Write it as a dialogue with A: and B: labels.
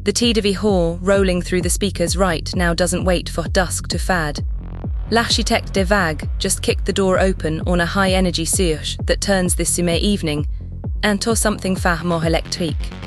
A: The Tidavi Hall, rolling through the speaker's right, now doesn't wait for dusk to fade. L'architecte de vague just kicked the door open on a high-energy surge that turns this summer evening into something far more electrique.